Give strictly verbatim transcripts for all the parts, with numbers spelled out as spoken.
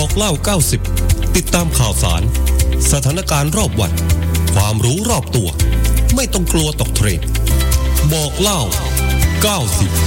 บอกเล่าเก้าสิบติดตามข่าวสารสถานการณ์รอบวันความรู้รอบตัวไม่ต้องกลัวตกเทรนด์บอกเล่าเก้าสิบ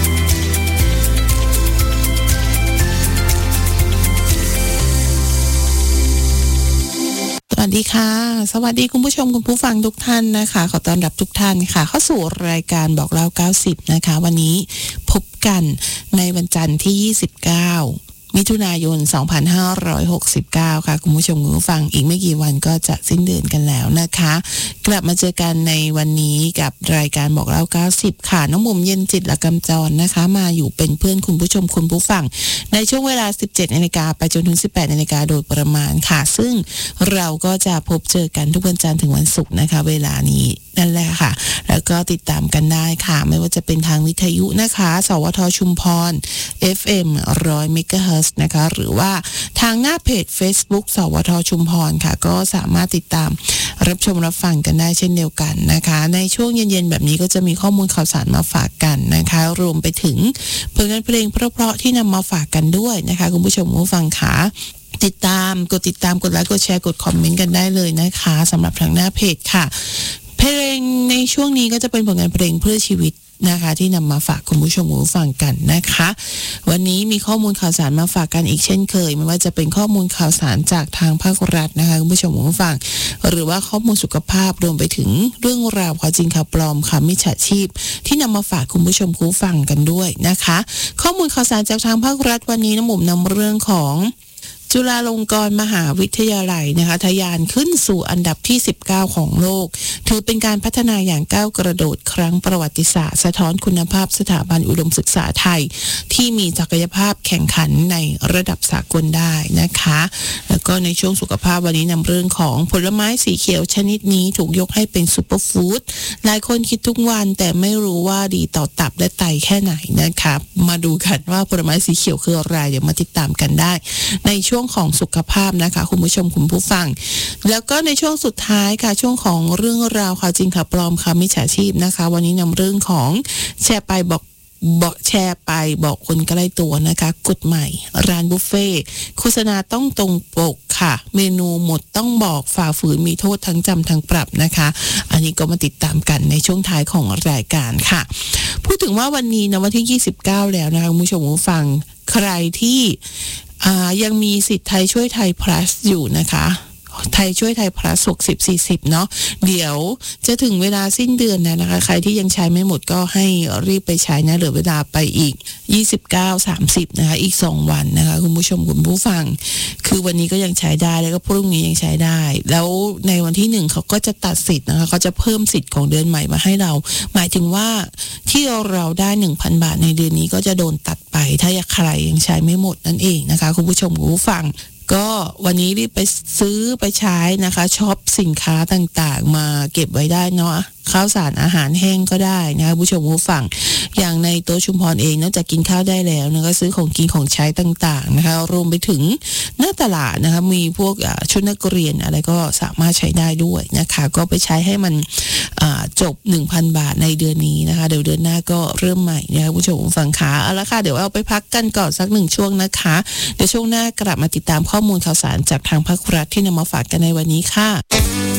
สวัสดีค่ะสวัสดีคุณผู้ชมคุณผู้ฟังทุกท่านนะคะขอต้อนรับทุกท่านค่ะเข้าสู่รายการบอกเล่าเก้าสิบนะคะวันนี้พบกันในวันจันทร์ที่ยี่สิบเก้ามิถุนายนสองพันห้าร้อยหกสิบเก้าค่ะคุณผู้ชมคุณผู้ฟังอีกไม่กี่วันก็จะสิ้นเดือนกันแล้วนะคะกลับมาเจอกันในวันนี้กับรายการบอกเล่าเก้าสิบค่ะน้องมุมเย็นจิตและกำจรนะคะมาอยู่เป็นเพื่อนคุณผู้ชมคุณผู้ฟังในช่วงเวลา สิบเจ็ดนาฬิกา ไปจนถึง สิบแปดนาฬิกา โดยประมาณค่ะซึ่งเราก็จะพบเจอกันทุกวันจันทร์ถึงวันศุกร์นะคะเวลานี้นั่นแหละค่ะแล้วก็ติดตามกันได้ค่ะไม่ว่าจะเป็นทางวิทยุนะคะสวทชุมพร เอฟ เอ็ม หนึ่งร้อย เมกะเฮิรตซ์นะคะหรือว่าทางหน้าเพจ Facebook สวทชุมพรค่ะก็สามารถติดตามรับชมรับฟังกันได้เช่นเดียวกันนะคะในช่วงเย็นๆแบบนี้ก็จะมีข้อมูลข่าวสารมาฝากกันนะคะรวมไปถึงผลงานเพลงเพราะๆที่นำมาฝากกันด้วยนะคะคุณผู้ชมผู้ฟังค่ะติดตามกดติดตามกดไลค์กดแชร์กดคอมเมนต์กันได้เลยนะคะสำหรับทางหน้าเพจค่ะเพลงในช่วงนี้ก็จะเป็นผลงานเพลงเพื่อชีวิตนะคะที่นำมาฝากคุณผู้ชมผู้ฟังกันนะคะวันนี้มีข้อมูลข่าวสารมาฝากกันอีกเช่นเคยไม่ว่าจะเป็นข้อมูลข่าวสารจากทางภาครัฐนะคะคุณผู้ชมผู้ฟังหรือว่าข้อมูลสุขภาพรวมไปถึงเรื่องราวข่าวจริงข่าวปลอมข่าวมิจฉาชีพที่นำมาฝากคุณผู้ชมผู้ฟังกันด้วยนะคะข้อมูลข่าวสารจากทางภาครัฐวันนี้น้ำหม่มนำเรื่องของจุฬาลงกรณ์มหาวิทยาลัยนะคะทะยานขึ้นสู่อันดับที่สิบเก้าของโลกถือเป็นการพัฒนาอย่างก้าวกระโดดครั้งประวัติศาสตร์สะท้อนคุณภาพสถาบันอุดมศึกษาไทยที่มีศักยภาพแข่งขันในระดับสากลได้นะคะแล้วก็ในช่วงสุขภาพวันนี้นำเรื่องของผลไม้สีเขียวชนิดนี้ถูกยกให้เป็นซุปเปอร์ฟู้ดหลายคนคิดทุกวันแต่ไม่รู้ว่าดีต่อตับและไตแค่ไหนนะคะมาดูกันว่าผลไม้สีเขียวคืออะไรเดี๋ยวมาติดตามกันได้ในช่วงของสุขภาพนะคะคุณผู้ชมคุณผู้ฟังแล้วก็ในช่วงสุดท้ายค่ะช่วงของเรื่องราวข่าวจริงข่าวปลอมข่าวมิจฉาชีพนะคะวันนี้นำเรื่องของแชร์ไปบอกบอกแชร์ไปบอกคนใกล้ตัวนะคะกฎใหม่ร้านบุฟเฟ่โฆษณาต้องตรงปกค่ะเมนูหมดต้องบอกฝ่าฝืนมีโทษทั้งจำทั้งปรับนะคะอันนี้ก็มาติดตามกันในช่วงท้ายของรายการค่ะพูดถึงว่าวันนี้นะวันที่ยี่สิบเก้าแล้วนะคะคุณผู้ชมผู้ฟังใครที่อ่ายังมีสิทธิ์ไทยช่วยไทย plus อยู่นะคะไทยช่วยไทย plus หกสิบ สี่สิบเนาะเดี๋ยวจะถึงเวลาสิ้นเดือนแล้วนะคะใครที่ยังใช้ไม่หมดก็ให้รีบไปใช้นะเหลือเวลาไปอีกยี่สิบเก้า สามสิบนะคะอีกสองวันนะคะคุณผู้ชมคุณผู้ฟังคือวันนี้ก็ยังใช้ได้แล้วก็พรุ่งนี้ยังใช้ได้แล้วในวันที่หนึ่งเขาก็จะตัดสิทธิ์นะคะเขาจะเพิ่มสิทธิ์ของเดือนใหม่มาให้เราหมายถึงว่าที่เราได้ หนึ่งพัน บาทในเดือนนี้ก็จะโดนตัดไปถ้าอยากใครยังใช้ไม่หมดนั่นเองนะคะคุณผู้ชมคุณผู้ฟังก็วันนี้รีบไปซื้อไปใช้นะคะช็อปสินค้าต่างๆมาเก็บไว้ได้เนาะข้าวสารอาหารแห้งก็ได้นะคะผู้ชมผู้ฟังอย่างในตัวชุมพรเองนอกจากกินข้าวได้แล้วนะก็ซื้อของกินของใช้ต่างๆนะคะรวมไปถึงหน้าตลาดนะคะมีพวกชุดนักเรียนอะไรก็สามารถใช้ได้ด้วยนะคะก็ไปใช้ให้มันจบ หนึ่งพัน บาทในเดือนนี้นะคะเดี๋ยวเดือนหน้าก็เริ่มใหม่นะคะผู้ชมผู้ฟังค่ะเอาละค่ะเดี๋ยวเอาไปพักกันก่อนสักหนึ่งช่วงนะคะเดี๋ยวช่วงหน้ากลับมาติดตามข้อมูลข่าวสารจากทางภาครัฐที่นำมาฝากกันในวันนี้ค่ะ